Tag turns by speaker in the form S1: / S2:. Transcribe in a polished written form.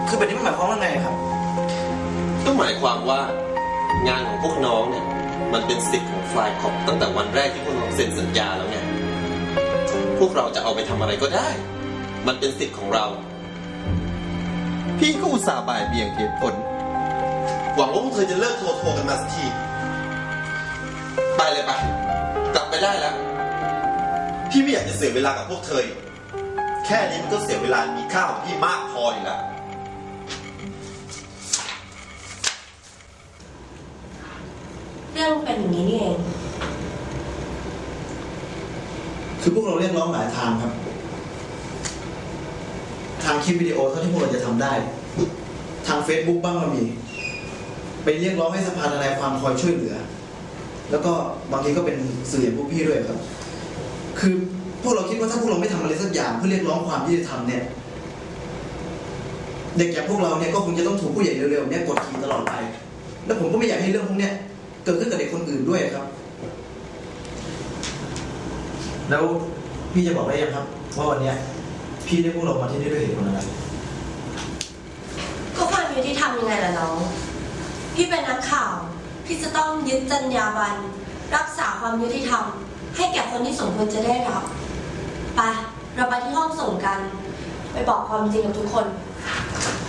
S1: คือแบบนี้มันหมายความว่าไงครับ
S2: ก็หมายความว่างานของพวกน้องเนี่ยมันเป็นสิทธิ์ของฟลายคอปตั้งแต่วันแรกที่พวกน้องเซ็นสัญญาแล้วไงพวกเราจะเอาไปทำอะไรก็ได้มันเป็นสิทธิ์ของเราพี่ก็อุตส่าห์บ่ายเบี่ยงเหตุผลหวังว่าพวกเธอจะเลิกโทรกันมาสักทีไปเลยไปกลับไปได้แล้วพี่ไม่อยากจะเสียเวลากับพวกเธอแค่นี้มันก็เสียเวลามีค่าของพี่มากพออยู่แล้ว
S3: เรื่องเป็นอย่างนี้นี่เอง
S1: คือพวกเราเรียกร้องหลายทางครับทางคลิปวิดีโอเท่าที่พวกเราจะทำได้ทาง Facebook บ้างก็มีไปเรียกร้องให้สภาทนายความคอยช่วยเหลือแล้วก็บางทีก็เป็นสื่ออย่างพวกพี่ด้วยครับคือพวกเราคิดว่าถ้าพวกเราไม่ทำอะไรสักอย่างเพื่อเรียกร้องความยุติธรรมเนี่ยเด็กอย่างพวกเราเนี่ยก็คงจะต้องถูกผู้ใหญ่เร็วๆเนี่ยกดขี่ตลอดไปแล้วผมก็ไม่อยากให้เรื่องพวกเนี้ยเกิดขึ้นกับเด็กคนอื่นด้วยครับแล้วพี่จะบอกได้ยังครับว่าวันนี้พี่ได้พวกเรามาที่นี่ด้วยเหตุผลอะไร
S3: ก็ความยุติธรรมยังไงล่ะน้องพี่เป็นนักข่าวพี่จะต้องยึดจรรยาบรรณรักษาความยุติธรรมให้แก่คนที่สมควรจะได้รับไปเราไปที่ห้องส่งกันไปบอกความจริงกับทุกคน